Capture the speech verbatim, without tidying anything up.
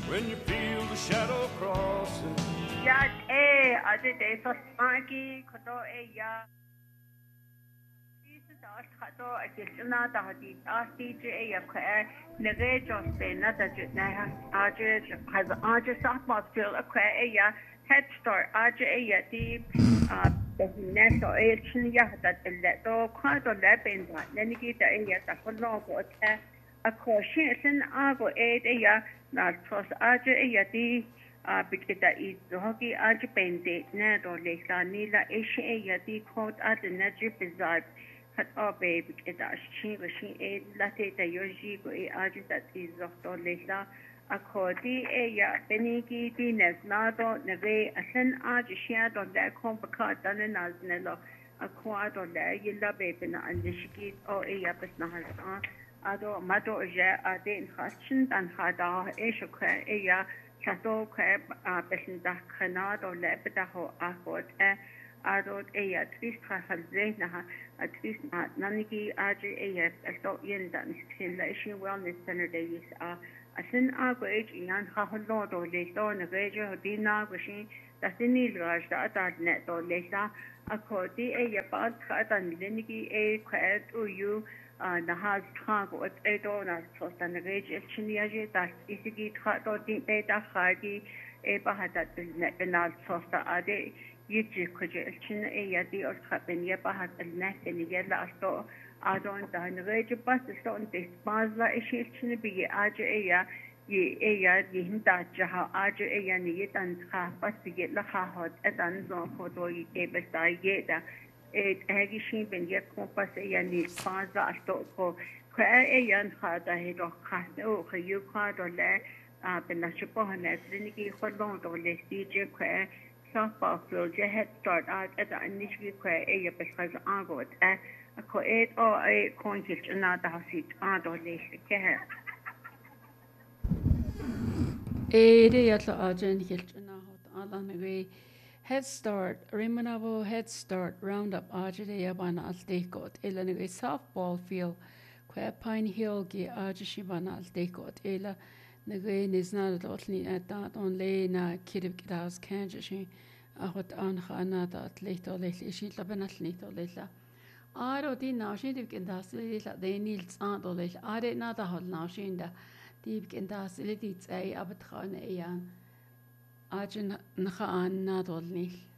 when you feel the shadow crossing. Ya eh ade de so magi kodo e ya This is our kado agilna da hadi asti je e ya kha nege joste na da je na aje has aje softball field a kha e ya head start aje e ya di the neso e chin ya da le do kha do le ben da ne gi da e ya da kono go ta a ko shin sin ago e de ya na tros aje e ya di a bikita i hoki aje pente na do le sa ni la e shi e ya di khot a de na je bizarre hat o baby bikita shi ga shi e la te da yoji go e aje da ti zo do le sa a ko di e ya benigi di ne na do ne ve a sen aje shi do da ko ba ka da ne na ne lo a ko do le yi la baby na an de shi o e ya bes na ha ado mado je a de in khachin dan hada e shukra e ya chato kre a besen da khana do le beta ho a hot e ado e ya tris khal ze na a tris na naniki aje e ya to yen dan sin la shi wellness center de is a asin a go e yan ha ho do le do na ge je di na go shi da sini raj da ta ne do le sa a ko di e ya pa kha dan leniki e kre to you na has trago at edo na so sta na ge je chini aje da isigi tra do di be da khagi e ba hada ne na so sta ade yiji kuje chin e ya di or khaben ya ba hat ne ne ya la sto adon da na ge je pas sto on te spazla e shi chini bi aje e ya ye e ya di hinda jaha aje e ya ni tan kha pas bi la kha hot edan zo photo e be sta ye da e hegi shin ben ye kompas e ya ni spaza sto ko kwa e yan kha da he do kha o kha yu kha do le a ben na chupo na triniki khodon do le si je kwa softball field je head start out at an initially kwa e ya be kha a go a ko e o e konjit na da hasit a do le ke he e de ya la ajen hilt na hot ala na ge Head Start, Rimanavo Head Start Roundup Ajade Yabana Altekot, Ela Nige softball field, Qua Pine Hill Gi Ajashibana Altekot, Ela Nige Niznad Otli at that on Lena Kidib Gidas Kanjashi, Ahot Anhana that later lately she labanathlito lately. Aro di nashin dib kindasila de nils aunt or lately. I did not a hot nashin da deep kindasilities a abatran a yan. Ajin Nahan Nadolni.